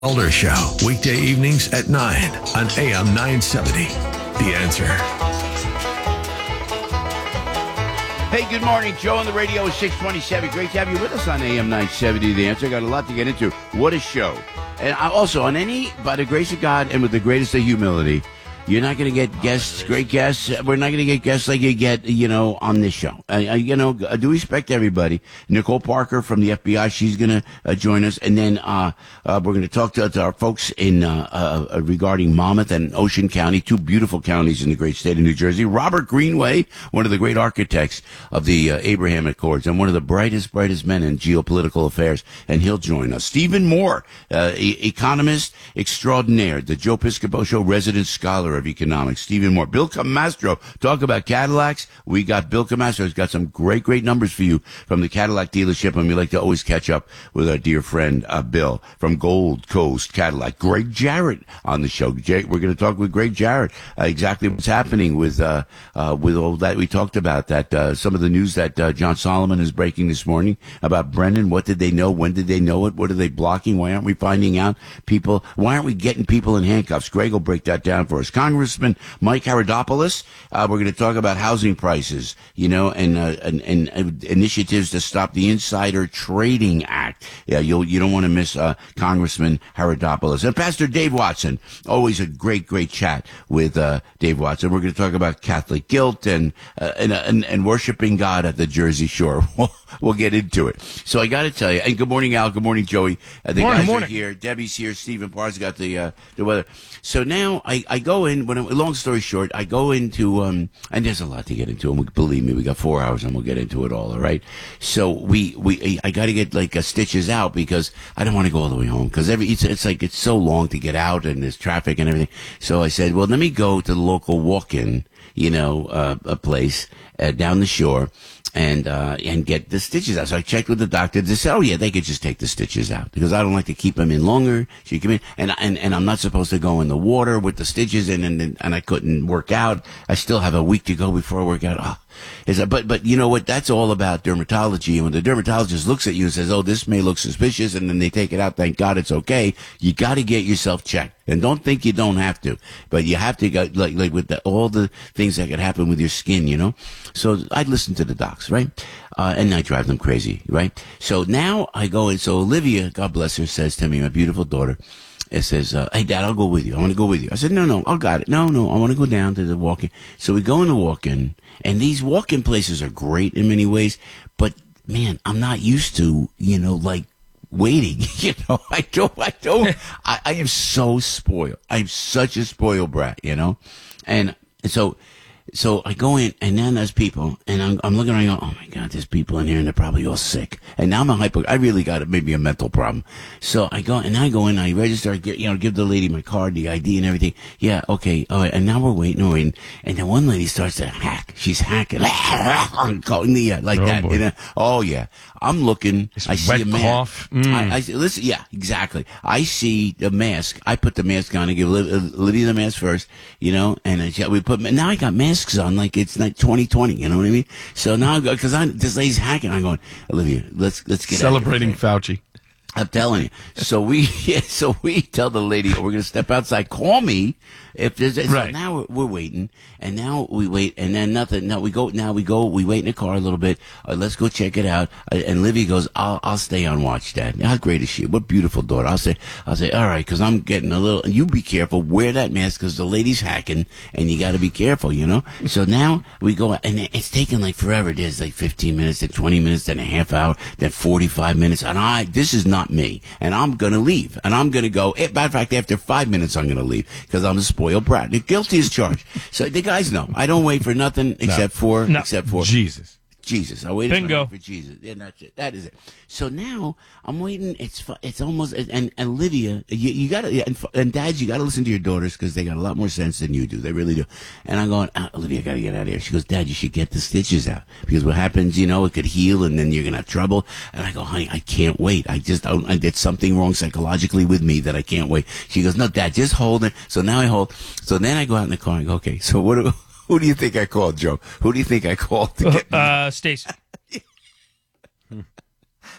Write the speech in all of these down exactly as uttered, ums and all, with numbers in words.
Elder Show, weekday evenings at nine on A M nine seventy. The Answer. Hey, good morning. Joe on the radio is six twenty-seven. Great to have you with us on A M nine seventy, The Answer. Got a lot to get into. What a show. And also, on any, by the grace of God and with the greatest of humility, you're not going to get guests, great guests. We're not going to get guests like you get, you know, on this show. Uh, you know, I do respect everybody. Nicole Parker from the F B I, she's going to uh, join us. And then uh, uh, we're going to talk to, to our folks in uh, uh, regarding Monmouth and Ocean County, two beautiful counties in the great state of New Jersey. Robert Greenway, one of the great architects of the uh, Abraham Accords and one of the brightest, brightest men in geopolitical affairs. And he'll join us. Stephen Moore, uh, e- economist extraordinaire, the Joe Piscopo Show resident scholar of economics. Stephen Moore. Bill Camastro, talk about Cadillacs. We got Bill Camastro. He's got some great, great numbers for you from the Cadillac dealership, and we like to always catch up with our dear friend uh, Bill from Gold Coast Cadillac. Greg Jarrett on the show. Jay, we're going to talk with Greg Jarrett uh, exactly what's happening with uh, uh, with all that we talked about. That uh, some of the news that uh, John Solomon is breaking this morning about Brennan. What did they know? When did they know it? What are they blocking? Why aren't we finding out people? Why aren't we getting people in handcuffs? Greg will break that down for us. Congressman Mike Haradopoulos, uh, we're going to talk about housing prices, you know, and, uh, and, and uh, initiatives to stop the Insider Trading Act. Yeah, you'll, you don't want to miss, uh, Congressman Haradopoulos. And Pastor Dave Watson, always a great, great chat with, uh, Dave Watson. We're going to talk about Catholic guilt and, uh, and, and, and worshiping God at the Jersey Shore. We'll, we'll get into it. So I got to tell you, and good morning, Al. Good morning, Joey. Uh, the morning, guys morning. are here. Debbie's here. Stephen Parr's got the, uh, the weather. So now I, I go in, when I'm, long story short, I go into, um, and there's a lot to get into, and believe me, we got four hours and we'll get into it all, all right? So we, we, I got to get like uh, stitches out because I don't want to go all the way home because every, it's, it's like, it's so long to get out and there's traffic and everything. So I said, well, let me go to the local walk-in, you know, uh, a place uh, down the shore. And, uh, and get the stitches out. So I checked with the doctor. They said, oh yeah, they could just take the stitches out because I don't like to keep them in longer. She came in and, and, and I'm not supposed to go in the water with the stitches in and, and I couldn't work out. I still have a week to go before I work out. Oh. Is that, but, but you know what? That's all about dermatology. And when the dermatologist looks at you and says, oh, this may look suspicious, and then they take it out, thank God it's okay. You got to get yourself checked. And don't think you don't have to, but you have to go, like, like with the, all the things that could happen with your skin, you know? So I listen to the docs, right? Uh, and I drive them crazy, right? So now I go in. So Olivia, God bless her, says to me, my beautiful daughter, it says, uh, hey, Dad, I'll go with you. I want to go with you. I said, no, no, I got it. No, no, I want to go down to the walk-in. So we go in the walk-in, and these walk-in places are great in many ways, but, man, I'm not used to, you know, like, waiting. You know, I don't, I don't, I, I am so spoiled. I'm such a spoiled brat, you know? And so, so I go in, and then there's people, and I'm, I'm looking around and go, oh my God, there's people in here, and they're probably all sick. And now I'm a hypo, I really got maybe a mental problem. So I go, and I go in, I register, I get, you know, give the lady my card, the I D and everything. Yeah, okay, all right. And now we're waiting, we're waiting. And then one lady starts to hack. She's hacking, calling the, uh, like oh, that. And, uh, oh yeah. I'm looking, It's I see wet a man. cough. Mm. I, I listen, yeah, exactly. I see the mask. I put the mask on and give Lydia the mask first, you know, and I, we put, now I got masks on like it's like twenty twenty, you know what I mean? So now I go, cause I, this lady's hacking. I'm going, Olivia, let's, let's get Celebrating Fauci. I'm telling you. So we, yeah, so we tell the lady, oh, we're going to step outside. Call me if there's. So right. now we're, we're waiting, and now we wait, and then nothing. Now we go. Now we go. We wait in the car a little bit. Uh, let's go check it out. Uh, and Livy goes, "I'll, I'll stay on watch, Dad." How great is she? What beautiful daughter. I'll say, I'll say, all right, because I'm getting a little. You be careful. Wear that mask because the lady's hacking, and you got to be careful. You know. So now we go, and it's taking like forever. There's like fifteen minutes, then twenty minutes, then a half hour, then forty-five minutes, and I. This is not me, and I'm gonna leave, and I'm gonna go. Matter of fact, after five minutes, I'm gonna leave because I'm a spoiled brat. The guilty is charged. So the guys know I don't wait for nothing except for no. except for Jesus. Jesus. I waited Bingo. for, for Jesus. Yeah, that's it. That is it. So now I'm waiting. It's fu- it's almost and and Lydia, you, you got to yeah, and, and dads, you got to listen to your daughters because they got a lot more sense than you do. They really do. And I'm going, ah, Olivia, I got to get out of here. She goes, Dad, you should get the stitches out because what happens, you know, it could heal and then you're gonna have trouble. And I go, honey, I can't wait. I just don't. I did something wrong psychologically with me that I can't wait. She goes, no, Dad, just hold it. So now I hold. So then I go out in the car and go, okay. So what do who do you think I called, Joe? Who do you think I called to get me? Uh, Stacy.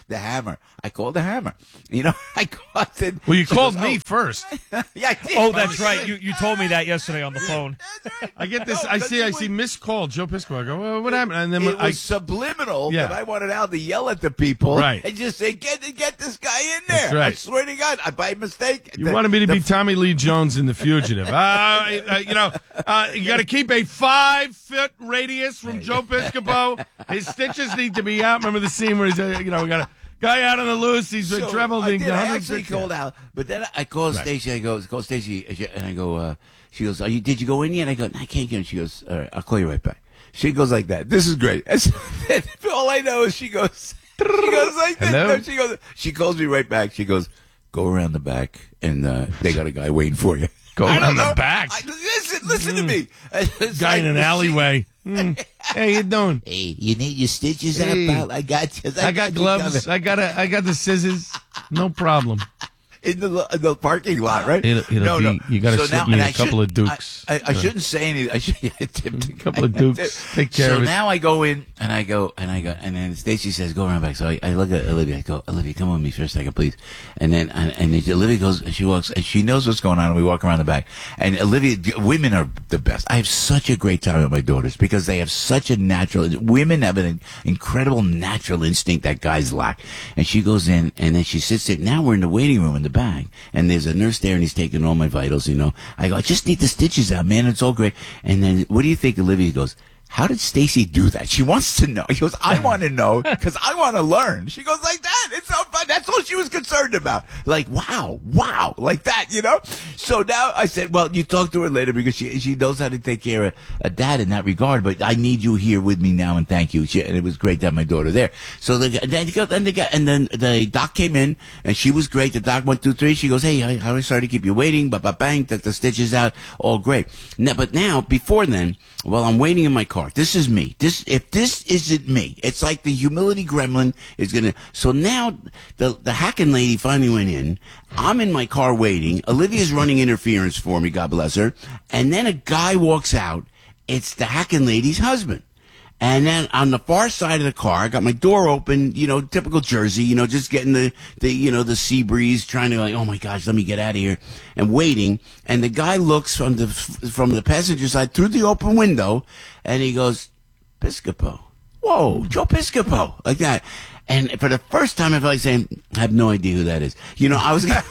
the hammer. I called the hammer. You know, I called it. Well, you She called goes, me "Oh." first. Yeah, I did. Oh, that's right. You you told me that yesterday on the phone. That's right. I get this. No, I but see. it I was- see missed call. Joe Piscopo. I go, well, what happened? And then It when I was subliminal Yeah. that I wanted Al to yell at the people Right. and just say, "Get get this guy in there." That's right. I swear to God, I by mistake. you the- wanted me to the be Tommy Lee Jones in The Fugitive. Uh, uh, you know, uh, you got to keep a five foot radius from Joe Piscopo. His stitches need to be out. Remember the scene where he's, uh, you know, we got a guy out on the loose. He's So uh, traveling. I, did, I one hundred actually sixty. called out, but then I called Right. Stacy. I go, call Stacy, and I go, uh, she goes, Are you, did you go in yet? I go, no, I can't get in. She goes, all right, I'll call you right back. She goes like that. This is great. And so then, all I know is she goes, she goes like this. Hello? No, she goes, she calls me right back. She goes, go around the back, and uh, they got a guy waiting for you. Go I don't around the know. back. I, listen, listen to me. It's Guy like in an the alleyway. Mm. Hey, you doing? Hey, you need your stitches Hey. out, pal? I got you. I got you gloves. covered. I got a, I got the scissors. No problem. In the in the parking lot, right? It'll- it'll no, be- no. you gotta So slip now- me and a I couple should- of Dukes. I, I, I shouldn't say anything. I should. Yeah, I tipped A couple of Dukes. Take care so of it. now I go in and I go and I go and then Stacy says go around back. So I, I look at Olivia. I go, Olivia, come with me for a second, please. And then and, and then Olivia goes. And she walks. And she knows what's going on. And we walk around the back. And Olivia, women are the best. I have such a great time with my daughters because they have such a natural. Women have an incredible natural instinct that guys lack. And she goes in and then she sits there. Now we're in the waiting room in the back, and there's a nurse there, and he's taking all my vitals. You know, I go, I just need the stitches out, man. It's all great. And then what do you think? Olivia goes, how did Stacy do that? She wants to know. He goes, I want to know because I want to learn. She goes like that. It's so fun. That's all she was concerned about. Like, wow, wow, like that, you know? So now I said, well, you talk to her later because she she knows how to take care of a dad in that regard, but I need you here with me now and thank you. She, and it was great to have my daughter there. So the, then, then, the, and then the doc came in and she was great. The doc went through three. She goes, hey, I, I'm sorry to keep you waiting, but bang, took the stitches out. All great. Now, but now, before then, while I'm waiting in my car, this is me. This, if this isn't me, it's like the humility gremlin is gonna. So now the the hacking lady finally went in. I'm in my car waiting. Olivia's running interference for me. God bless her. And then a guy walks out. It's the hacking lady's husband. And then on the far side of the car, I got my door open, you know, typical Jersey, you know, just getting the, the, you know, the sea breeze, trying to like, oh my gosh, let me get out of here, and waiting. And the guy looks from the, from the passenger side through the open window, and he goes, Piscopo. Whoa, Joe Piscopo. Like that. And for the first time, I felt like saying, I have no idea who that is. You know, I was going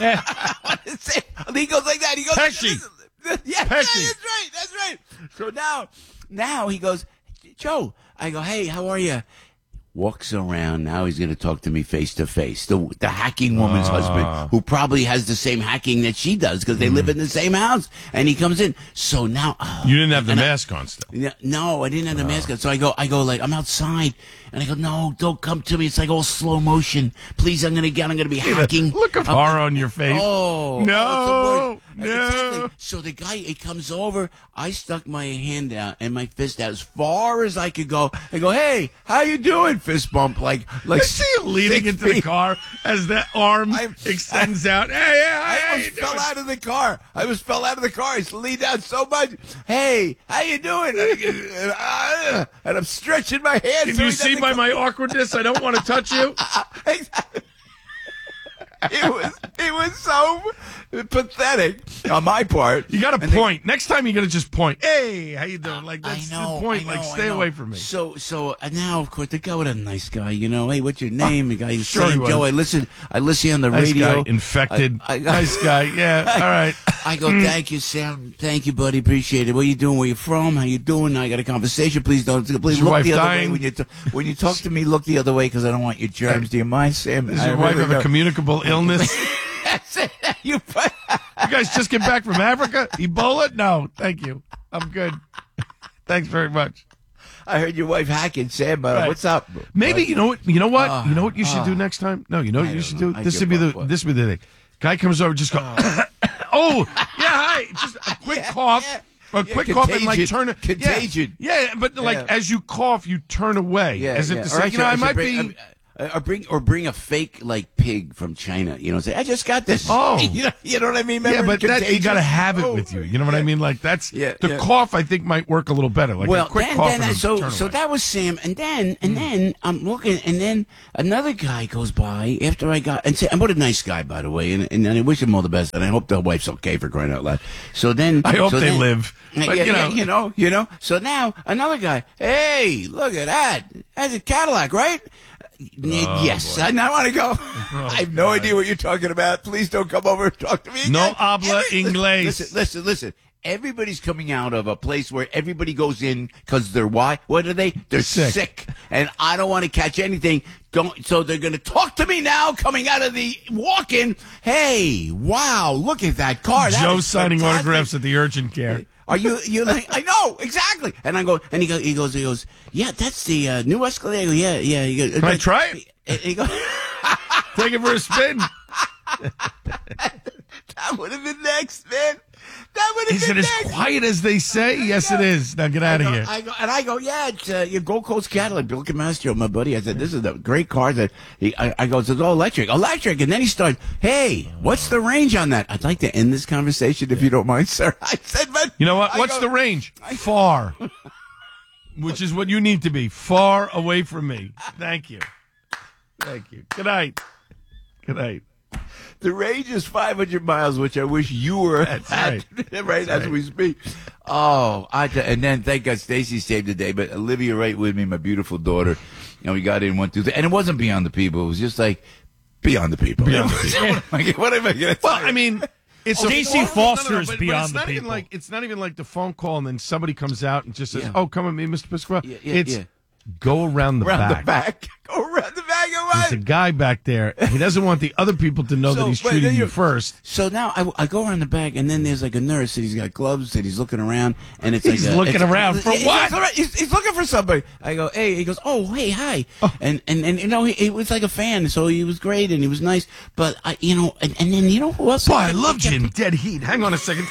to say, he goes like that. He goes, Pesci. Yeah, yeah, Pesci. that's right. That's right. So now, now he goes, Joe. I go, hey, how are you? Walks around. Now he's going to talk to me face to face. The the hacking woman's Ah. husband, who probably has the same hacking that she does because they live in the same house. And he comes in. So now, oh, You didn't have the and I- mask on still. yeah, no, I didn't have the mask on. So I go, I go like, I'm outside, and I go, no, don't come to me. It's like all slow motion. Please, I'm gonna get, I'm gonna be hacking. Look of I'm- horror on your face. Oh No, oh, it's the worst. no. Exactly. So the guy, he comes over. I stuck my hand out and my fist out as far as I could go. I go, hey, how you doing? Fist bump, like, like. I see you leaning six into the feet. car as that arm I- extends out. Hey, yeah, I hey, how almost you fell doing? out of the car. I almost fell out of the car. He's leaned out so much. Hey, how you doing? And, I- and I'm stretching my hand. Can so you he see doesn't by go- my awkwardness I don't want to touch you? Exactly. It was it was so pathetic on my part. You got to And they- point. Next time you got to just point. Hey, how you doing? Like I that's know, the point. I know, like I stay know. away from me. So, so uh, now, of course, the guy was a nice guy. You know, hey, what's your name? The guy, Sure he saying, was. Joe, I listen, I listen on the Nice radio. guy, infected. I- I- nice guy. Yeah. All right. I go, thank you, Sam. Thank you, buddy. Appreciate it. What you doing? Where you from? How you doing? I got a conversation. Please don't. Please Is your look wife the other dying? way when you t- when you talk to me. Look the other way because I don't want your germs. Do you mind, Sam? Does I your wife really have a don't. communicable illness? That's it. You put- You guys just get back from Africa? Ebola? No, thank you. I'm good. Thanks very much. I heard your wife hacking, Sam. Uh, Right. What's up? Maybe you know what? You know what? Uh, you know what you should uh, do next time? No, you know what I you don't should know. do. I This would give be the up. What? this would be the thing. Guy comes over, just go. Oh, yeah, hi. Just a quick Yeah, cough. yeah. A Yeah, quick cough and like contagion. turn it. Contagion. Yeah, yeah but like Yeah. as you cough, you turn away, Yeah, as if yeah. to All say, right, you know, so I should might bring- be. I'm- Uh, or bring or bring a fake like pig from China, you know. Say, I just got this. Oh. you, know, you know what I mean? Yeah, Remember but that, you Contagious? got to have it Oh. with you. You know what I mean? Like that's Yeah, the yeah. cough. I think might work a little better. Like well, a quick then, cough. then, and a so turn so away. that was Sam, and then and then I'm looking, and then another guy goes by after I got, and say, and what a nice guy, by the way, and and, and I wish him all the best, and I hope the wife's okay for crying out loud. So then I hope so they then- live. But, yeah, you know. yeah, you know, you know. So now another guy. Hey, look at that! That's a Cadillac, right? Oh, yes, I now want to go. I have no idea what you're talking about. Please don't come over and talk to me again. No habla Every- inglés. Listen, listen, listen. Everybody's coming out of a place where everybody goes in because they're why? What are they? They're Sick. sick. And I don't want to catch anything. Don't. So they're going to talk to me now coming out of the walk-in. Hey, wow, look at that car. That Joe is signing fantastic. autographs at the urgent care. Are you, you like, I know, exactly. And I go, and he goes, he goes, he goes, yeah, that's the uh, new Escalade. I go, yeah, yeah. He goes, Can I try it? And he goes, Take it for a spin. that would have been next, man. That would have Is been it as next. quiet as they say? Yes, it is. Now get out I of go, here. I go, and I go, yeah, it's uh, your Gold Coast Cadillac, Bill Camastro, my buddy. I said, this is a great car. That he, I, I go, it's all electric, electric. And then he started, hey, what's the range on that? I'd like to end this conversation if you don't mind, sir. I said, but You know what? I What's go, the range? Far. Which is what you need to be. Far away from me. Thank you. Thank you. Good night. Good night. The range is five hundred miles, which I wish you were That's at, right. right as right. we speak. Oh, I t- and then thank God Stacy saved the day, but Olivia right with me, my beautiful daughter, and we got in one, two, three, and it wasn't Beyond the People. It was just like Beyond the People. Beyond the People. Like, what am I going to Well, I mean, it's a Stacey phone- Foster is but- but beyond it's the not even people. like it's not even like the phone call and then somebody comes out and just says, Yeah. "Oh, come with me, Mister Piscopo." Yeah, yeah, it's yeah. go around the around back. the back, go around the back. There's a guy back there. He doesn't want the other people to know So, that he's but treating then you you- first. So now I, I go around the back, and then there's like a nurse, and he's got gloves, and he's looking around, and it's He's like a, looking it's- around for yeah, he's what? looking around- He's, he's looking for somebody. I go, hey. He goes, oh, hey, hi, and and and you know, he, he was like a fan, so he was great, and he was nice, but I, you know, and, and then you know who else? Boy, I loved you in Dead Heat. Hang on a second.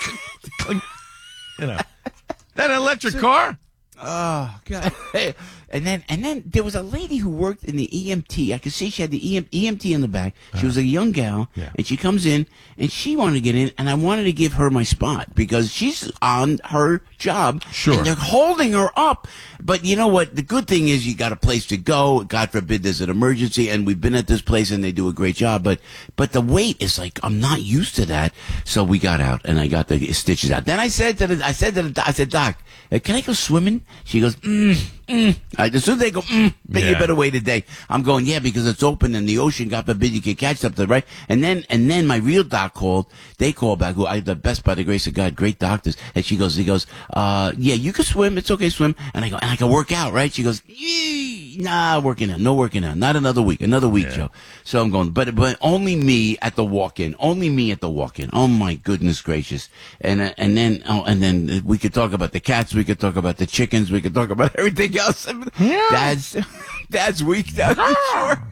You know, that electric car. Oh God! And then and then there was a lady who worked in the E M T. I could see she had the E M, E M T in the back. She was a young gal, Yeah. and she comes in and she wanted to get in, and I wanted to give her my spot because she's on her job. Sure. And they're holding her up. But you know what? The good thing is you got a place to go. God forbid there's an emergency, and we've been at this place and they do a great job. But but the wait is like I'm not used to that. So we got out and I got the stitches out. Then I said to the I said to the doc- I said, Doc, uh, can I go swimming? She goes, mm, mm. I, as soon as they go, mm, then you Yeah. better wait a day. I'm going, yeah, because it's open and the ocean, God forbid you can catch something, right? And then and then my real doc called. They called back. Who I the best by the grace of God, great doctors. And she goes, he goes, uh, yeah, you can swim. It's okay, swim. And I go, and I can work out, right? She goes, Yee, nah, working out, no working out, not another week, another week, Joe. So I'm going, but but only me at the walk-in, only me at the walk-in. Oh my goodness gracious! And uh, and then oh, and then we could talk about the cats, we could talk about the chickens, we could talk about everything else. Dad's Dad's weak now, for sure.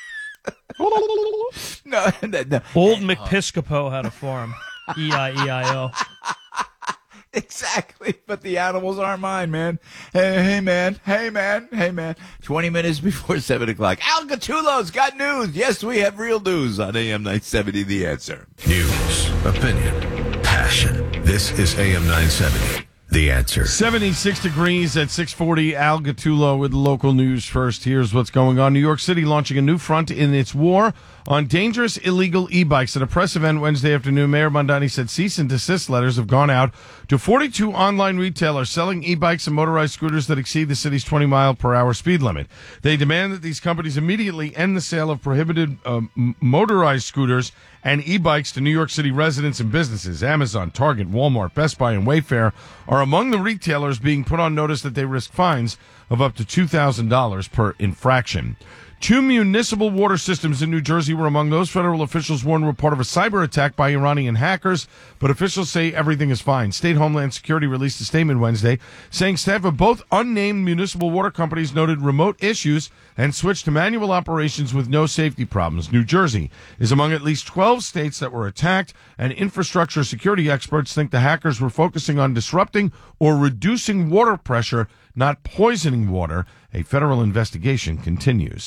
no, no, no. Old McPiscopo had a farm. E I E I O. Exactly, but the animals aren't mine, man. Hey, hey, man. Hey, man. Hey, man. Twenty minutes before seven o'clock. Al Gattulo's got news. Yes, we have real news on A M nine seventy. The Answer. News, opinion, passion. This is A M nine seventy. The Answer. seventy-six degrees at six forty. Al Gattulo with local news first. Here's what's going on. New York City launching a new front in its war on dangerous illegal e-bikes. At a press event Wednesday afternoon, Mayor Mondani said cease and desist letters have gone out to forty-two online retailers selling e-bikes and motorized scooters that exceed the city's twenty mile per hour speed limit. They demand that these companies immediately end the sale of prohibited uh, m- motorized scooters and e-bikes to New York City residents and businesses. Amazon, Target, Walmart, Best Buy, and Wayfair are among the retailers being put on notice that they risk fines of up to two thousand dollars per infraction. Two municipal water systems in New Jersey were among those federal officials warned were part of a cyber attack by Iranian hackers, but officials say everything is fine. State Homeland Security released a statement Wednesday saying staff of both unnamed municipal water companies noted remote issues and switched to manual operations with no safety problems. New Jersey is among at least twelve states that were attacked, and infrastructure security experts think the hackers were focusing on disrupting or reducing water pressure, not poisoning water. A federal investigation continues.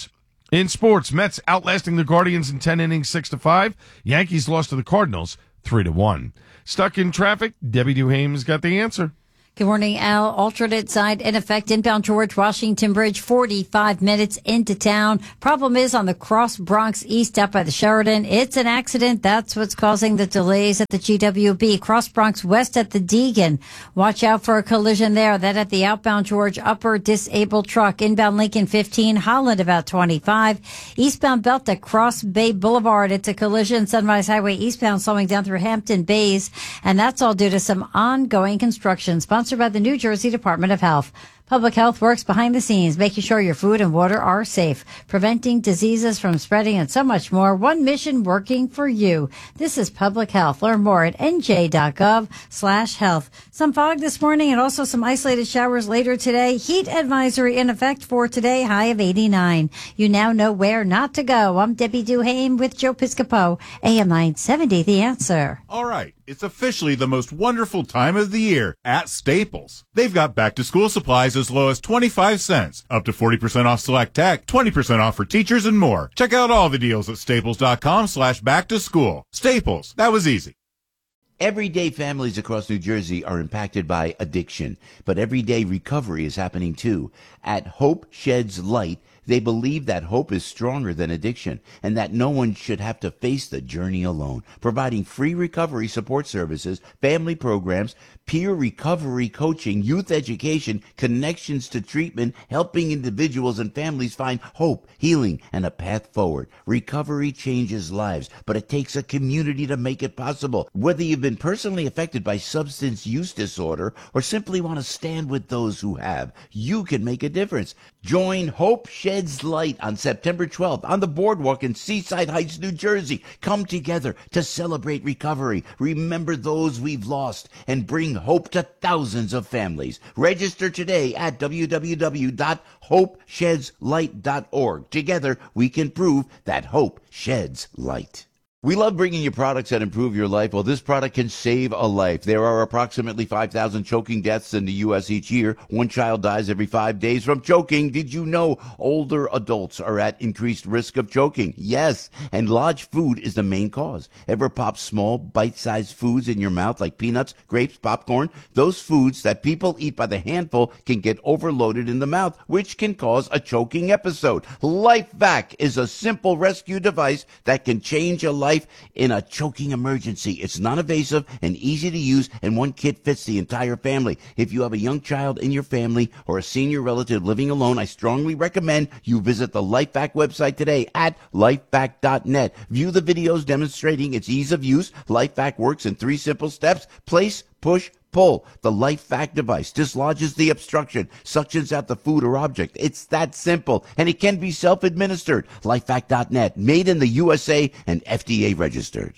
In sports, Mets outlasting the Guardians in ten innings, six to five. Yankees lost to the Cardinals, three to one. Stuck in traffic, Debbie Duhame's got the answer. Good morning, Al. Alternate side in effect inbound George Washington Bridge, forty-five minutes into town. Problem is on the Cross Bronx East up by the Sheridan. It's an accident. That's what's causing the delays at the G W B. Cross Bronx West at the Deegan. Watch out for a collision there. That at the outbound George upper disabled truck. Inbound Lincoln fifteen, Holland about twenty-five. Eastbound Belt at Cross Bay Boulevard. It's a collision. Sunrise Highway eastbound slowing down through Hampton Bays. And that's all due to some ongoing construction. Sponsored by the New Jersey Department of Health. Public Health works behind the scenes, making sure your food and water are safe, preventing diseases from spreading, and so much more. One mission working for you. This is Public Health. Learn more at n j dot gov slash health. Some fog this morning and also some isolated showers later today. Heat advisory in effect for today, high of eighty-nine. You now know where not to go. I'm Debbie Duhame with Joe Piscopo, A M nine seventy, The Answer. All right. It's officially the most wonderful time of the year at Staples. They've got back-to-school supplies as low as twenty-five cents, up to forty percent off select tech, twenty percent off for teachers, and more. Check out all the deals at staples.com slash back-to-school. Staples. That was easy. Everyday families across New Jersey are impacted by addiction, but everyday recovery is happening too. At Hope Sheds Light, they believe that hope is stronger than addiction and that no one should have to face the journey alone, providing free recovery support services, family programs, peer recovery coaching, youth education, connections to treatment, helping individuals and families find hope, healing, and a path forward. Recovery changes lives, but it takes a community to make it possible. Whether you've been personally affected by substance use disorder or simply want to stand with those who have, you can make a difference. Join Hope Sheds Light on September twelfth on the boardwalk in Seaside Heights, New Jersey. Come together to celebrate recovery, remember those we've lost, and bring hope to thousands of families. Register today at w w w dot hope sheds light dot org. Together, we can prove that hope sheds light. We love bringing you products that improve your life. Well, this product can save a life. There are approximately five thousand choking deaths in the U S each year. One child dies every five days from choking. Did you know older adults are at increased risk of choking? Yes, and large food is the main cause. Ever pop small, bite-sized foods in your mouth like peanuts, grapes, popcorn? Those foods that people eat by the handful can get overloaded in the mouth, which can cause a choking episode. LifeVac is a simple rescue device that can change a life in a choking emergency. It's non-invasive and easy to use, and one kit fits the entire family. If you have a young child in your family or a senior relative living alone, I strongly recommend you visit the LifeVac website today at lifevac dot net. View the videos demonstrating its ease of use. LifeVac works in three simple steps: place, push, pull. The LifeVac device dislodges the obstruction, suctions out the food or object. It's that simple, and it can be self-administered. lifevac dot net, made in the U S A and F D A registered.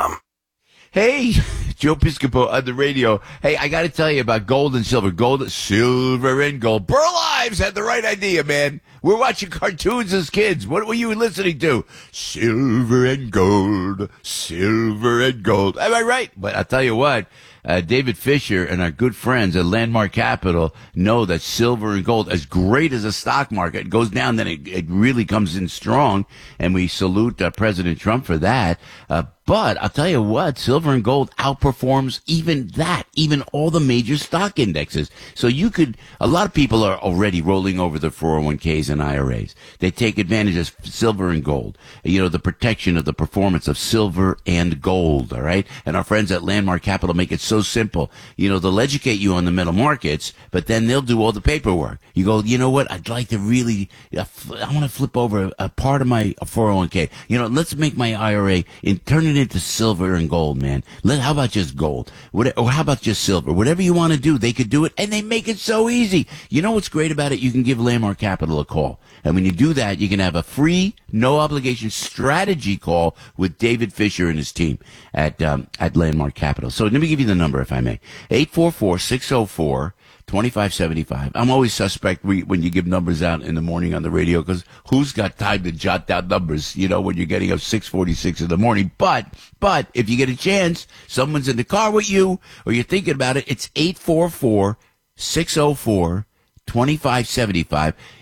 Hey, Joe Piscopo on the radio. Hey, I got to tell you about gold and silver. Gold, silver, and gold. Burl Ives had the right idea, man. We're watching cartoons as kids. What were you listening to? Silver and gold, silver and gold. Am I right? But I'll tell you what. Uh, David Fisher and our good friends at Landmark Capital know that silver and gold, as great as the stock market, goes down, then it, it really comes in strong. And we salute uh, President Trump for that. Uh, but I'll tell you what, silver and gold outperforms even that, even all the major stock indexes. So you could, a lot of people are already rolling over their four oh one k's and I R As. They take advantage of silver and gold. You know, the protection of the performance of silver and gold, all right? And our friends at Landmark Capital make it so simple. You know, they'll educate you on the metal markets, but then they'll do all the paperwork. You go, you know what, I'd like to really, uh, I want to flip over a, a part of my four oh one k. You know, let's make my I R A and turn it into silver and gold, man. Let, how about just gold? What, or how about just silver? Whatever you want to do, they could do it, and they make it so easy. You know what's great about it? You can give Landmark Capital a call. And when you do that, you can have a free, no-obligation strategy call with David Fisher and his team at um, at Landmark Capital. So let me give you the number, if I may. eight four four, six oh four, two five seven five. I'm always suspect when you give numbers out in the morning on the radio, because who's got time to jot down numbers, you know, when you're getting up six forty-six in the morning. But, but if you get a chance, someone's in the car with you, or you're thinking about it, it's eight four four, six oh four, two five seven five.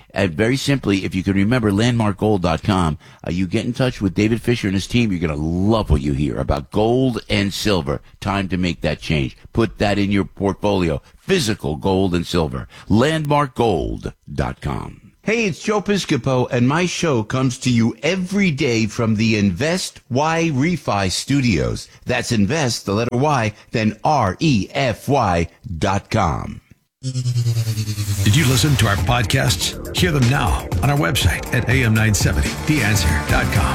Uh, very simply, if you can remember landmark gold dot com, uh, you get in touch with David Fisher and his team. You're going to love what you hear about gold and silver. Time to make that change. Put that in your portfolio. Physical gold and silver. landmark gold dot com. Hey, it's Joe Piscopo, and my show comes to you every day from the Invest Y Refi Studios. That's Invest, the letter Y, then R E F Y dot com. Did you listen to our podcasts? Hear them now on our website at A M nine seventy the answer dot com.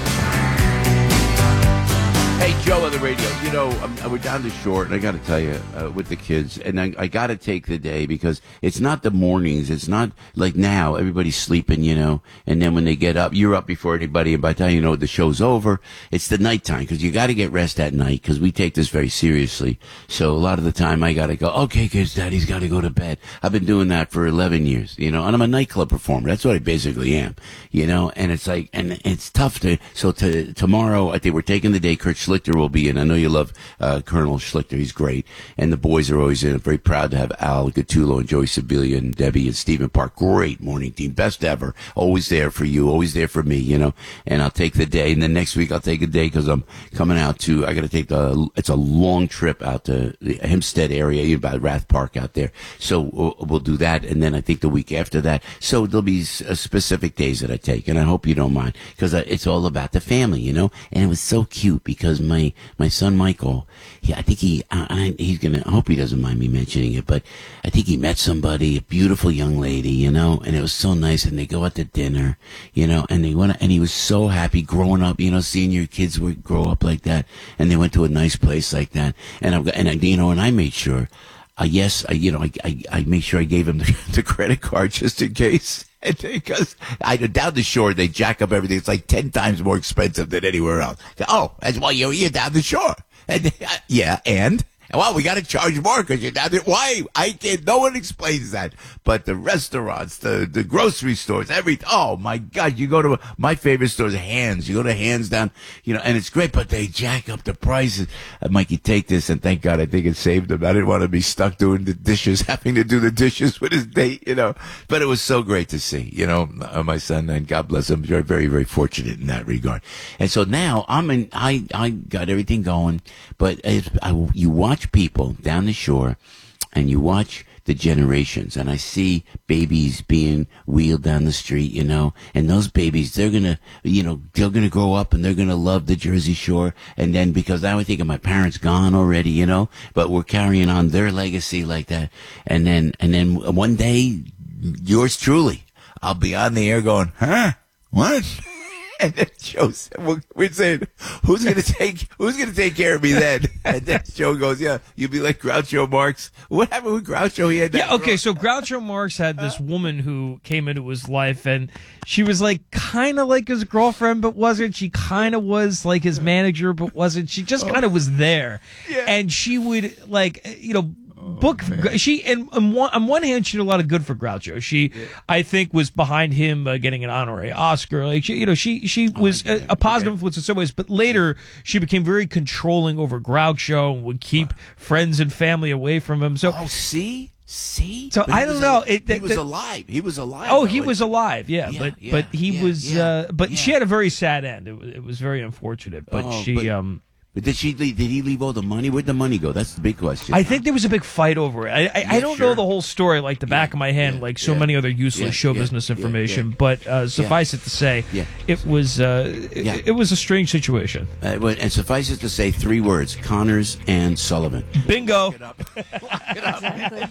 Hey, Joe on the radio. You know, um, we're down to short, and I got to tell you, uh, with the kids, and I, I got to take the day because it's not the mornings. It's not like now everybody's sleeping, you know, and then when they get up, you're up before anybody, and by the time you know the show's over, it's the nighttime because you got to get rest at night because we take this very seriously. So a lot of the time I got to go, okay, kids, Daddy's got to go to bed. I've been doing that for eleven years, you know, and I'm a nightclub performer. That's what I basically am, you know, and it's like, and it's tough to, so to, tomorrow, I think we're taking the day. Kurt Schlichter will be in. I know you love uh, Colonel Schlichter. He's great. And the boys are always in. I'm very proud to have Al Gattulo and Joey Sibilia and Debbie and Stephen Park. Great morning team. Best ever. Always there for you. Always there for me, you know. And I'll take the day. And then next week I'll take a day because I'm coming out to, I got to take the, it's a long trip out to the Hempstead area, about Rath Park out there. So we'll, we'll do that. And then I think the week after that. So there'll be s- specific days that I take. And I hope you don't mind because it's all about the family, you know. And it was so cute because my My son Michael, he, I think he, I, I, he's gonna. I hope he doesn't mind me mentioning it, but I think he met somebody, a beautiful young lady, you know, and it was so nice. And they go out to dinner, you know, and they went, and he was so happy growing up, you know, seeing your kids would grow up like that, and they went to a nice place like that, and I've got, and I, you know, and I made sure, uh, yes, I, you know, I, I, I made sure I gave him the, the credit card just in case. Because I down the shore, they jack up everything. It's like ten times more expensive than anywhere else. Oh, that's why you're, you're down the shore. And, uh, yeah, and? Well, we got to charge more because you're down there. Why? I can't. No one explains that. But the restaurants, the, the grocery stores, everything. Oh, my God. You go to my favorite store is Hands. You go to Hands down, you know, and it's great, but they jack up the prices. Uh, Mikey, take this, and thank God I think it saved him. I didn't want to be stuck doing the dishes, having to do the dishes with his date, you know. But it was so great to see, you know, uh, my son, and God bless him. Very, very, very fortunate in that regard. And so now I'm in, I, I got everything going, but if I, you watch people down the shore and you watch the generations, and I see babies being wheeled down the street, you know, and those babies, they're gonna, you know, they're gonna grow up and they're gonna love the Jersey Shore. And then because I would think of my parents gone already, you know, but we're carrying on their legacy like that. And then, and then one day, yours truly, I'll be on the air going, huh? What? And then Joe said, well, we're saying, who's going to take, who's going to take care of me then? And then Joe goes, yeah, you'll be like Groucho Marx. What happened with Groucho? He had that. Yeah, okay, so Groucho Marx had this woman who came into his life, and she was like kind of like his girlfriend, but wasn't. She kind of was like his manager, but wasn't. She just kind of was there. Yeah. And she would, like, you know, book she and on one, on one hand she did a lot of good for Groucho. She yeah. I think was behind him uh, getting an honorary Oscar. Like she, you know, she she was oh, a, a positive okay. influence in some ways, but later she became very controlling over Groucho and would keep uh, friends and family away from him. So oh, see. See, so I don't know. A, it, he was the, alive. He was alive. Oh, he was alive. Yeah, yeah but yeah, but he yeah, was. Yeah, uh, but yeah. she had a very sad end. It was it was very unfortunate. But oh, she. But, um But did she leave, did he leave all the money? Where'd the money go? That's the big question. I think there was a big fight over it. I, I, yeah, I don't sure. know the whole story like the back yeah, of my hand, yeah, like so yeah, many other useless yeah, show yeah, business yeah, information. yeah. But uh, suffice yeah. it to say, yeah. it was uh, yeah. it, it was a strange situation. Uh, and suffice it to say, three words: Connors and Sullivan. Bingo. Lock it up. Lock it up. Exactly.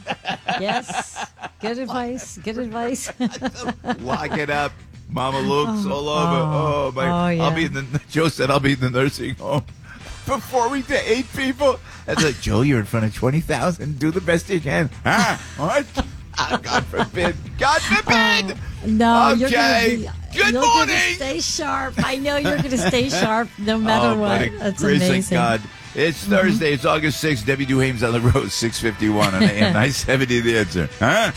Yes. Good advice. Good advice. Lock it up. Mama Luke's all over. Oh, Oh, my! oh, yeah. I'll be in the. Joe said I'll be in the nursing home. Performing to eight people. And it's like, Joe, you're in front of twenty thousand. Do the best you can. Huh? What? Oh, God forbid. God forbid. Oh, no, okay. you're gonna be, Good you're morning. Gonna stay sharp. I know you're going to stay sharp no matter oh, what. by That's grace amazing. of God. It's mm-hmm. Thursday. It's August sixth. Debbie Duhame's on the road. six fifty-one on A M nine seventy. The Answer. Huh?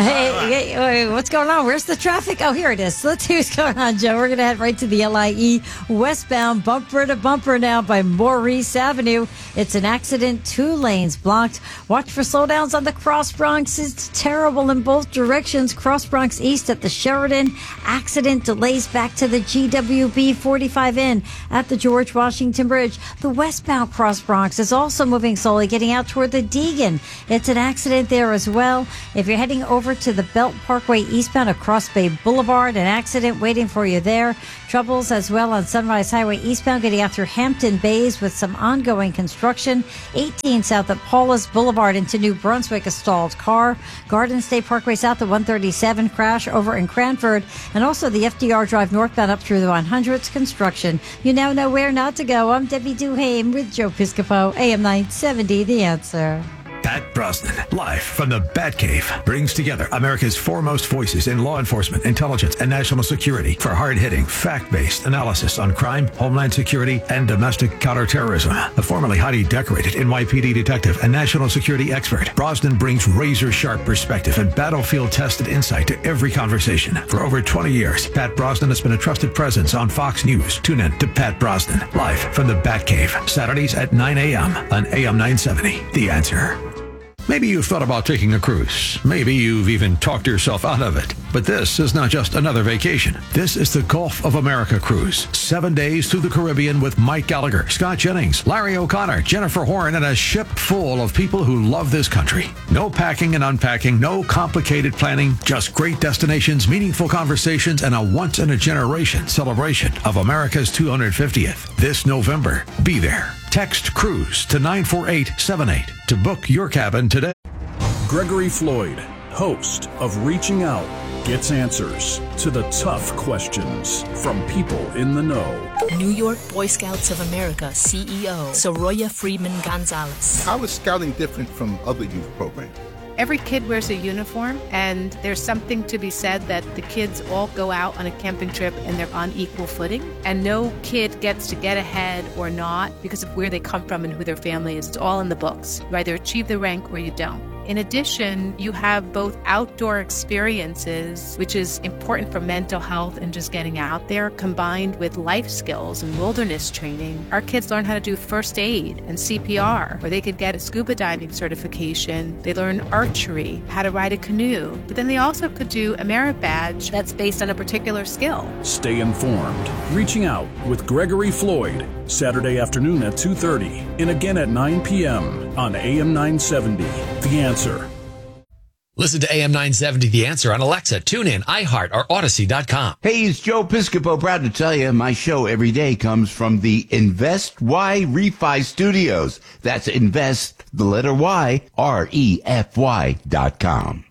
Hey, hey, hey, what's going on? Where's the traffic? Oh, here it is. Let's see what's going on, Joe. We're going to head right to the L I E westbound, bumper to bumper now by Maurice Avenue. It's an accident, two lanes blocked. Watch for slowdowns on the Cross Bronx. It's terrible in both directions. Cross Bronx East at the Sheridan. Accident delays back to the G W B forty-five in at the George Washington Bridge. The westbound Cross Bronx is also moving slowly, getting out toward the Deegan. It's an accident there as well. If you're heading over to the Belt Parkway eastbound across Bay Boulevard, an accident waiting for you there. Troubles as well on Sunrise Highway eastbound, getting out through Hampton Bays with some ongoing construction. eighteen south at Paulus Boulevard into New Brunswick, a stalled car. Garden State Parkway south at one thirty-seven, crash over in Cranford. And also the F D R Drive northbound up through the one hundreds, construction. You now know where not to go. I'm Debbie Duhame with Joe Piscopo, A M nine seventy, The Answer. Pat Brosnan, live from the Batcave, brings together America's foremost voices in law enforcement, intelligence, and national security for hard-hitting, fact-based analysis on crime, homeland security, and domestic counterterrorism. A formerly highly decorated N Y P D detective and national security expert, Brosnan brings razor-sharp perspective and battlefield-tested insight to every conversation. For over twenty years, Pat Brosnan has been a trusted presence on Fox News. Tune in to Pat Brosnan, live from the Batcave, Saturdays at nine a.m. on A M nine seventy. The Answer. Maybe you've thought about taking a cruise. Maybe you've even talked yourself out of it. But this is not just another vacation. This is the Gulf of America cruise. Seven days through the Caribbean with Mike Gallagher, Scott Jennings, Larry O'Connor, Jennifer Horn, and a ship full of people who love this country. No packing and unpacking, no complicated planning, just great destinations, meaningful conversations, and a once-in-a-generation celebration of America's two hundred fiftieth. This November, be there. Text CRUISE to nine four eight seven eight to book your cabin today. Gregory Floyd, host of Reaching Out, gets answers to the tough questions from people in the know. New York Boy Scouts of America C E O Soroya Freeman Gonzalez. How is scouting different from other youth programs? Every kid wears a uniform, and there's something to be said that the kids all go out on a camping trip and they're on equal footing, and no kid gets to get ahead or not because of where they come from and who their family is. It's all in the books. You either achieve the rank or you don't. In addition, you have both outdoor experiences, which is important for mental health and just getting out there, combined with life skills and wilderness training. Our kids learn how to do first aid and C P R, or they could get a scuba diving certification. They learn archery, how to ride a canoe, but then they also could do a merit badge that's based on a particular skill. Stay informed. Reaching Out with Gregory Floyd, Saturday afternoon at two thirty and again at nine p.m. on A M nine seventy. The Answer. Listen to A M nine seventy The Answer on Alexa, TuneIn, iHeart, or Odyssey dot com. Hey, it's Joe Piscopo. Proud to tell you my show every day comes from the Invest Y Refi Studios. That's Invest, the letter Y, R E F Y dot com.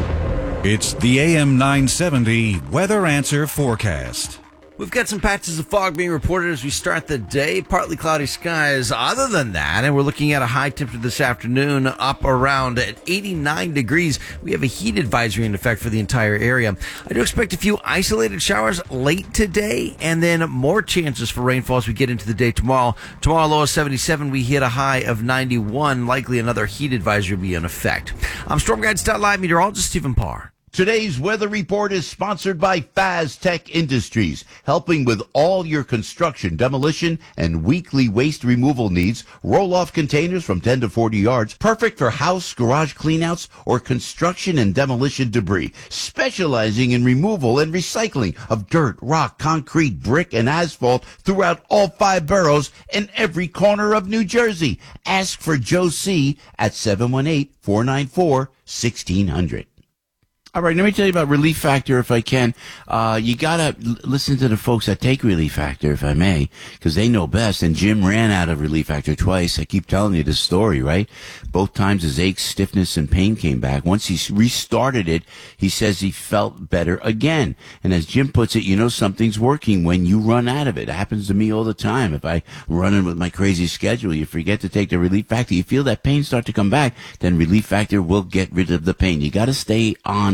It's the A M nine seventy Weather Answer Forecast. We've got some patches of fog being reported as we start the day. Partly cloudy skies other than that. And we're looking at a high temperature this afternoon up around at eighty-nine degrees. We have a heat advisory in effect for the entire area. I do expect a few isolated showers late today and then more chances for rainfall as we get into the day tomorrow. Tomorrow, low of seventy-seven. We hit a high of ninety-one. Likely another heat advisory will be in effect. I'm Storm Guides Live meteorologist Stephen Parr. Today's weather report is sponsored by Faztech Industries, helping with all your construction, demolition, and weekly waste removal needs. Roll-off containers from ten to forty yards, perfect for house, garage cleanouts, or construction and demolition debris. Specializing in removal and recycling of dirt, rock, concrete, brick, and asphalt throughout all five boroughs and every corner of New Jersey. Ask for Joe C. at seven one eight, four nine four, one six zero zero. All right, let me tell you about Relief Factor, if I can. Uh, you gotta l- listen to the folks that take Relief Factor, if I may, because they know best. And Jim ran out of Relief Factor twice. I keep telling you this story, right? Both times his aches, stiffness, and pain came back. Once he restarted it, he says he felt better again. And as Jim puts it, you know something's working when you run out of it. It happens to me all the time. If I'm running with my crazy schedule, you forget to take the Relief Factor. You feel that pain start to come back, then Relief Factor will get rid of the pain. You gotta stay on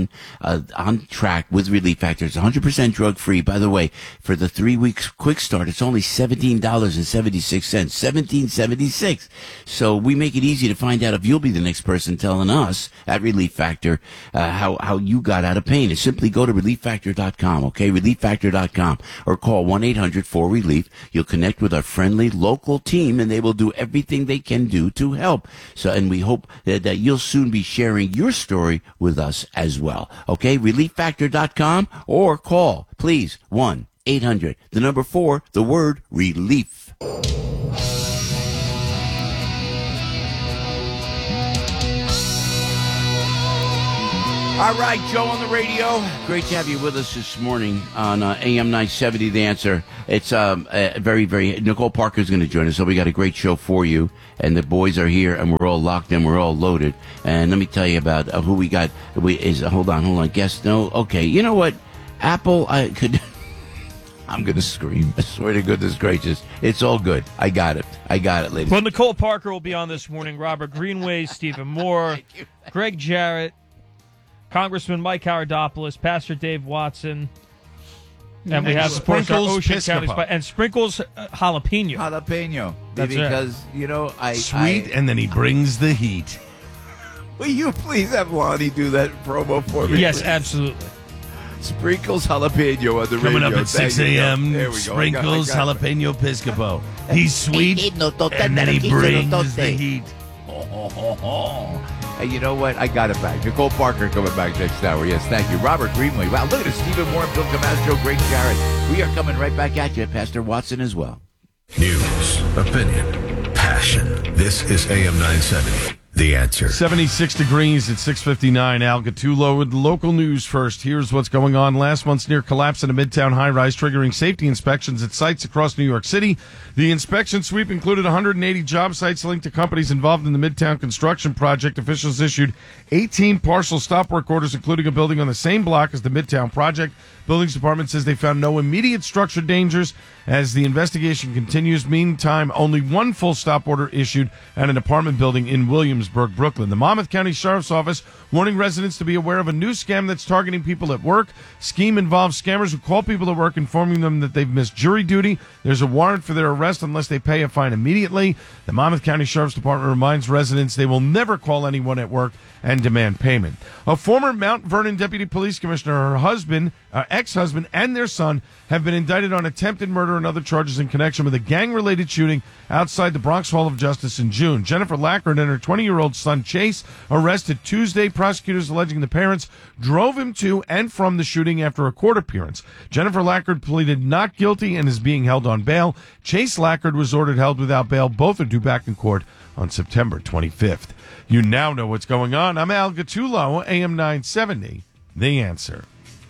on uh, on track with Relief Factor. It's one hundred percent drug free. By the way, for the three weeks quick start, it's only seventeen dollars and seventy-six cents. seventeen seventy-six. So we make it easy to find out if you'll be the next person telling us at Relief Factor uh, how how you got out of pain. Is simply go to relief factor dot com. Okay, relief factor dot com, or call one eight hundred four relief. You'll connect with our friendly local team, and they will do everything they can do to help. So, and we hope that, that you'll soon be sharing your story with us as well. Okay, relief factor dot com, or call, please, one eight hundred, the number four, the word relief. All right, Joe on the radio. Great to have you with us this morning on uh, A M nine seventy, The Answer. It's um, uh, very, very... Nicole Parker's going to join us, so we got a great show for you. And the boys are here, and we're all locked in. We're all loaded. And let me tell you about uh, who we got. We is uh, Hold on, hold on. Guess, no? Okay, you know what? Apple, I could... I'm going to scream. I swear to goodness gracious. It's all good. I got it. I got it, ladies. Well, Nicole Parker will be on this morning. Robert Greenway, Stephen Moore, Greg Jarrett, Congressman Mike Howardopoulos, Pastor Dave Watson, and we have, of course, our Ocean County Spy, and Sprinkles uh, Jalapeno. Jalapeno. That's because, right. you know, I... Sweet, I, and then he brings the heat. Will you please have Lonnie do that promo for me? Yes, please? Absolutely. Sprinkles Jalapeno on the Coming radio. up at six a.m., Sprinkles I got, I got Jalapeno Piscopo. He's sweet, and then he brings the heat. Oh, oh, oh, oh. Hey, you know what? I got it back. Nicole Parker coming back next hour. Yes, thank you. Robert Greenway. Wow, look at this. Stephen Moore, Bill Camastro, Greg Jarrett. We are coming right back at you. Pastor Watson as well. News, opinion, passion. This is A M nine seventy, The Answer. seventy-six degrees at six fifty-nine. Al Gattulo with local news first. Here's what's going on. Last month's near collapse in a Midtown high-rise, triggering safety inspections at sites across New York City. The inspection sweep included one hundred eighty job sites linked to companies involved in the Midtown construction project. Officials issued eighteen partial stop work orders, including a building on the same block as the Midtown project. Buildings Department says they found no immediate structure dangers as the investigation continues. Meantime, only one full stop order issued at an apartment building in Williamsburg, Brooklyn. The Monmouth County Sheriff's Office warning residents to be aware of a new scam that's targeting people at work. Scheme involves scammers who call people at work, informing them that they've missed jury duty. There's a warrant for their arrest unless they pay a fine immediately. The Monmouth County Sheriff's Department reminds residents they will never call anyone at work and demand payment. A former Mount Vernon Deputy Police Commissioner, her husband, uh, ex-husband, and their son have been indicted on attempted murder and other charges in connection with a gang-related shooting outside the Bronx Hall of Justice in June. Jennifer Lackard and her twenty-year-old son Chase arrested Tuesday. Prosecutors alleging the parents drove him to and from the shooting after a court appearance. Jennifer Lackard pleaded not guilty and is being held on bail. Chase Lackard was ordered held without bail. Both are due back in court on September twenty-fifth. You now know what's going on. I'm Al Gattulo, A M nine seventy, The Answer.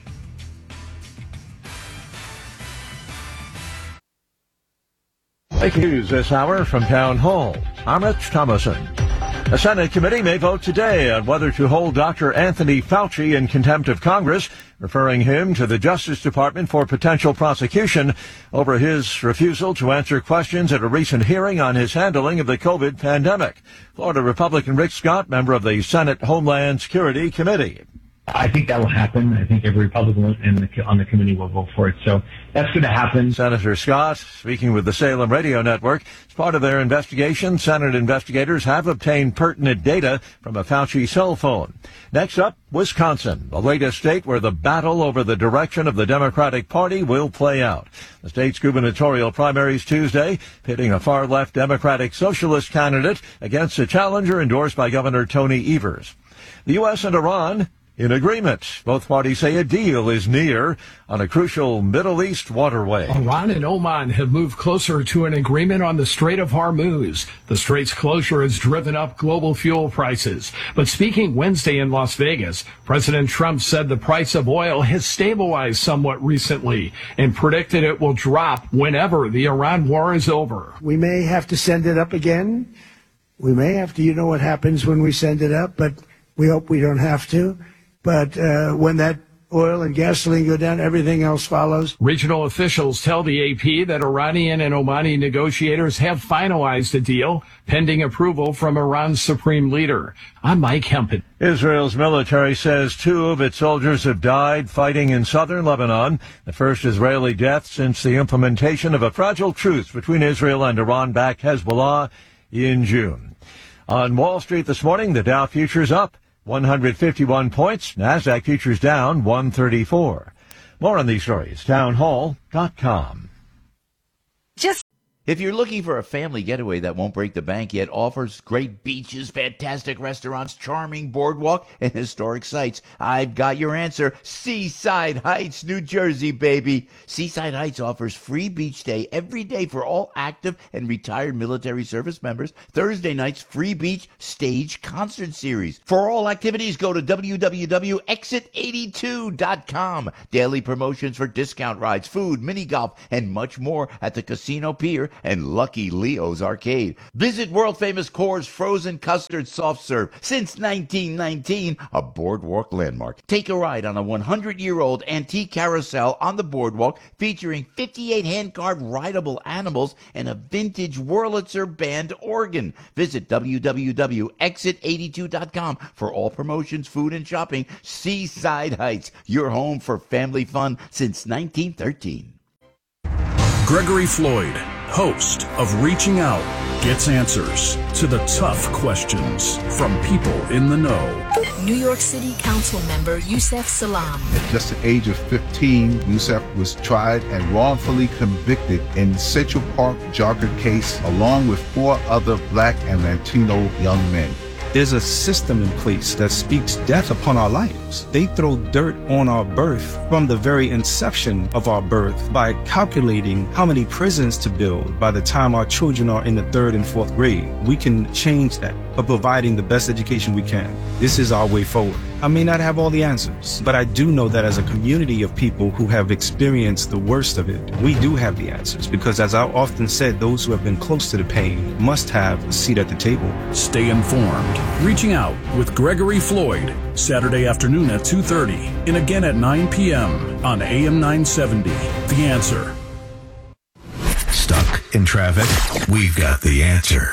Breaking news this hour from Town Hall. I'm Rich Thomason. A Senate committee may vote today on whether to hold Doctor Anthony Fauci in contempt of Congress, referring him to the Justice Department for potential prosecution over his refusal to answer questions at a recent hearing on his handling of the COVID pandemic. Florida Republican Rick Scott, member of the Senate Homeland Security Committee. I think that will happen. I think every Republican in the, on the committee will vote for it. So that's going to happen. Senator Scott, speaking with the Salem Radio Network, as part of their investigation, Senate investigators have obtained pertinent data from a Fauci cell phone. Next up, Wisconsin, the latest state where the battle over the direction of the Democratic Party will play out. The state's gubernatorial primaries Tuesday, pitting a far-left Democratic Socialist candidate against a challenger endorsed by Governor Tony Evers. The U S and Iran in agreement. Both parties say a deal is near on a crucial Middle East waterway. Iran and Oman have moved closer to an agreement on the Strait of Hormuz. The strait's closure has driven up global fuel prices. But speaking Wednesday in Las Vegas, President Trump said the price of oil has stabilized somewhat recently and predicted it will drop whenever the Iran war is over. We may have to send it up again. We may have to, you know what happens when we send it up, but we hope we don't have to. But uh, when that oil and gasoline go down, everything else follows. Regional officials tell the A P that Iranian and Omani negotiators have finalized a deal pending approval from Iran's supreme leader. I'm Mike Hempen. Israel's military says two of its soldiers have died fighting in southern Lebanon, the first Israeli death since the implementation of a fragile truce between Israel and Iran-backed Hezbollah in June. On Wall Street this morning, the Dow futures up one hundred fifty-one points, NASDAQ futures down one thirty-four. More on these stories, town hall dot com. Just if you're looking for a family getaway that won't break the bank yet offers great beaches, fantastic restaurants, charming boardwalk, and historic sites, I've got your answer. Seaside Heights, New Jersey, baby. Seaside Heights offers free beach day every day for all active and retired military service members. Thursday nights, free beach stage concert series. For all activities, go to w w w dot exit eighty-two dot com. Daily promotions for discount rides, food, mini golf, and much more at the Casino Pier and Lucky Leo's Arcade. Visit world-famous Coors Frozen Custard Soft Serve. Since nineteen nineteen, a boardwalk landmark. Take a ride on a one hundred year old antique carousel on the boardwalk featuring fifty-eight hand-carved rideable animals and a vintage Wurlitzer band organ. Visit w w w dot exit eighty-two dot com for all promotions, food, and shopping. Seaside Heights, your home for family fun since nineteen thirteen. Gregory Floyd, host of Reaching Out, gets answers to the tough questions from people in the know. New York City Council member Yusef Salaam. At just the age of fifteen, Yusef was tried and wrongfully convicted in Central Park jogger case along with four other black and Latino young men. There's a system in place that speaks death upon our lives. They throw dirt on our birth from the very inception of our birth by calculating how many prisons to build by the time our children are in the third and fourth grade. We can change that by providing the best education we can. This is our way forward. I may not have all the answers, but I do know that as a community of people who have experienced the worst of it, we do have the answers because, as I often said, those who have been close to the pain must have a seat at the table. Stay informed. Reaching Out with Gregory Floyd, Saturday afternoon at two thirty and again at nine p.m. on A M nine seventy. The Answer. Stuck in traffic? We've got the answer.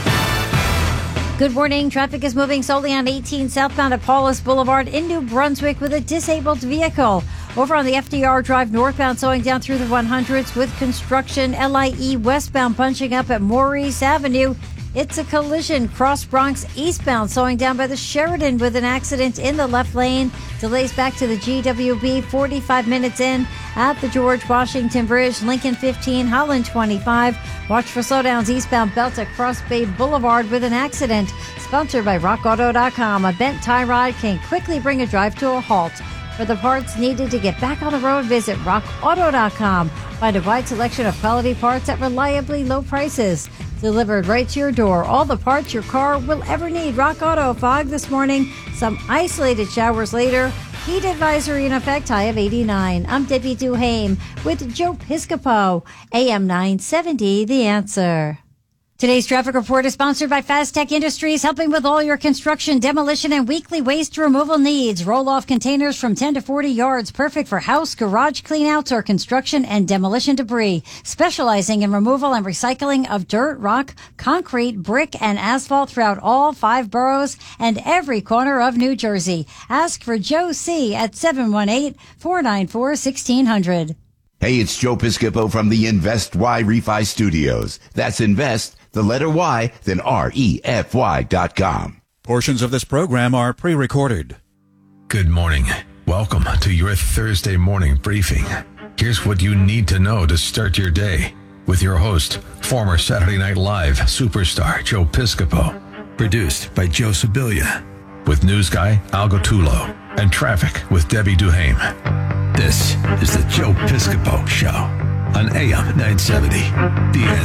Good morning. Traffic is moving slowly on eighteen southbound at Paulus Boulevard in New Brunswick with a disabled vehicle. Over on the F D R Drive northbound, slowing down through the one hundreds with construction. L I E westbound punching up at Maurice Avenue. It's a collision. Cross Bronx eastbound, slowing down by the Sheridan with an accident in the left lane. Delays back to the G W B, forty-five minutes in at the George Washington Bridge. Lincoln fifteen, Holland twenty-five. Watch for slowdowns eastbound belt at Cross Bay Boulevard with an accident. Sponsored by rock auto dot com. A bent tie rod can quickly bring a drive to a halt. For the parts needed to get back on the road, visit rock auto dot com. Find a wide selection of quality parts at reliably low prices. Delivered right to your door. All the parts your car will ever need. Rock Auto. Fog this morning. Some isolated showers later. Heat advisory in effect. High of eighty-nine. I'm Debbie Duhame with Joe Piscopo. A M nine seventy, The Answer. Today's traffic report is sponsored by Fast Tech Industries, helping with all your construction, demolition, and weekly waste removal needs. Roll-off containers from ten to forty yards, perfect for house, garage cleanouts, or construction and demolition debris. Specializing in removal and recycling of dirt, rock, concrete, brick, and asphalt throughout all five boroughs and every corner of New Jersey. Ask for Joe C. at seven one eight, four nine four, one six zero zero. Hey, it's Joe Piscopo from the Invest Y Refi Studios. That's Invest, the letter Y, then R E F Y dot com. Portions of this program are pre-recorded. Good morning. Welcome to your Thursday morning briefing. Here's what you need to know to start your day with your host, former Saturday Night Live superstar Joe Piscopo. Produced by Joe Sibilia. With news guy Al Gottulo and traffic with Debbie Duhame. This is the Joe Piscopo Show on A M nine seventy. The